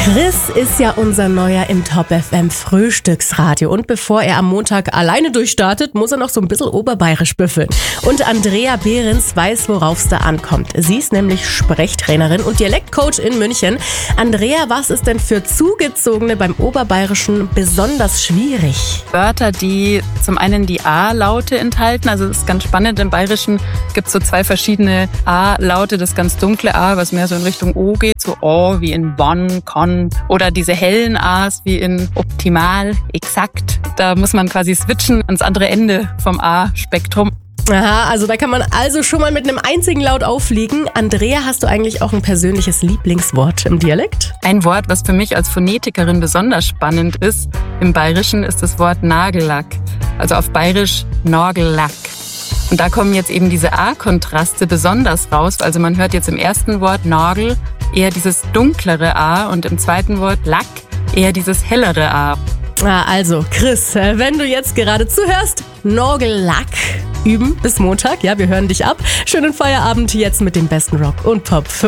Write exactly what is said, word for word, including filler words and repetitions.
Chris ist ja unser neuer im Top F M Frühstücksradio und bevor er am Montag alleine durchstartet, muss er noch so ein bisschen oberbayerisch büffeln. Und Andrea Behrens weiß, worauf es da ankommt. Sie ist nämlich Sprechtrainerin und Dialektcoach in München. Andrea, was ist denn für Zugezogene beim Oberbayerischen besonders schwierig? Wörter, die zum einen die A-Laute enthalten, also das ist ganz spannend, im Bayerischen gibt es so zwei verschiedene A-Laute, das ganz dunkle A, was mehr so in Richtung O geht, so O wie in wann, kann, oder diese hellen A's wie in optimal, exakt. Da muss man quasi switchen ans andere Ende vom A-Spektrum. Aha, also da kann man also schon mal mit einem einzigen Laut auffliegen. Andrea, hast du eigentlich auch ein persönliches Lieblingswort im Dialekt? Ein Wort, was für mich als Phonetikerin besonders spannend ist, im Bayerischen ist das Wort Nagellack. Also auf Bayerisch Nagellack. Und da kommen jetzt eben diese A-Kontraste besonders raus. Also man hört jetzt im ersten Wort Nagel eher dieses dunklere A und im zweiten Wort Lack eher dieses hellere A. Ah, also Chris, wenn du jetzt gerade zuhörst, Nagellack üben bis Montag. Ja, wir hören dich ab. Schönen Feierabend jetzt mit dem besten Rock und Pop.